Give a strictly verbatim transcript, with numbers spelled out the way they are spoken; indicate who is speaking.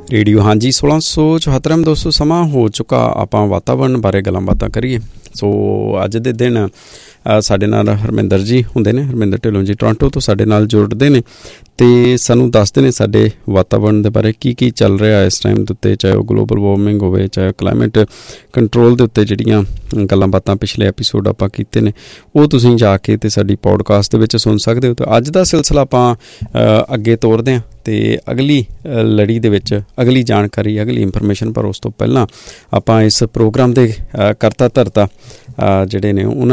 Speaker 1: Radio. ਹਾਂਜੀ, ਸੋਲਾਂ ਸੌ ਚੁਹੱਤਰਵਾਂ ਦੋਸਤੋ ਸਮਾਂ ਹੋ ਚੁੱਕਾ ਆਪਾਂ ਵਾਤਾਵਰਨ ਬਾਰੇ ਗੱਲਾਂ ਬਾਤਾਂ ਕਰੀਏ। ਸੋ ਅੱਜ ਦੇ ਦਿਨ ਸਾਡੇ ਨਾਲ ਹਰਮਿੰਦਰ ਜੀ ਹੁੰਦੇ ਨੇ, ਹਰਮਿੰਦਰ ਢਿੱਲੋਂ ਜੀ ਟੋਰਾਂਟੋ ਤੋਂ ਸਾਡੇ ਨਾਲ ਜੁੜਦੇ ਨੇ ਅਤੇ ਸਾਨੂੰ ਦੱਸਦੇ ਨੇ ਸਾਡੇ ਵਾਤਾਵਰਨ ਦੇ ਬਾਰੇ ਕੀ ਕੀ ਚੱਲ ਰਿਹਾ ਇਸ ਟਾਈਮ ਦੇ ਉੱਤੇ, ਚਾਹੇ ਉਹ ਗਲੋਬਲ ਵਾਰਮਿੰਗ ਹੋਵੇ, ਚਾਹੇ ਕਲਾਈਮੇਟ ਕੰਟਰੋਲ ਦੇ ਉੱਤੇ ਜਿਹੜੀਆਂ ਗੱਲਾਂ ਬਾਤਾਂ ਪਿਛਲੇ ਐਪੀਸੋਡ ਆਪਾਂ ਕੀਤੇ ਨੇ ਉਹ ਤੁਸੀਂ ਜਾ ਕੇ ਅਤੇ ਸਾਡੀ ਪੋਡਕਾਸਟ ਦੇ ਵਿੱਚ ਸੁਣ ਸਕਦੇ ਹੋ। ਅਤੇ ਅੱਜ ਦਾ ਸਿਲਸਿਲਾ ਆਪਾਂ ਅੱਗੇ ਤੋਰਦੇ ਹਾਂ ਅਤੇ ਅਗਲੀ ਲੜੀ ਦੇ ਵਿੱਚ ਅਗਲੀ ਜਾਣਕਾਰੀ, ਅਗਲੀ ਇਨਫੋਰਮੇਸ਼ਨ, ਪਰ ਉਸ ਤੋਂ ਪਹਿਲਾਂ ਆਪਾਂ ਇਸ ਪ੍ਰੋਗਰਾਮ ਦੇ ਕਰਤਾ ਧਰਤਾ ਜਿਹੜੇ ਨੇ ਉਹਨਾਂ